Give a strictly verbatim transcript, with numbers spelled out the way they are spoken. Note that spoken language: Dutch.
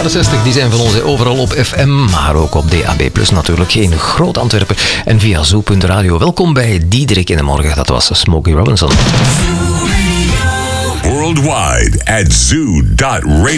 jaren zestig, die zijn van ons overal op F M, maar ook op D A B plus natuurlijk, in Groot Antwerpen en via zoo punt radio. Welkom bij Diederik in de Morgen, dat was Smokey Robinson. Worldwide at zoo dot radio.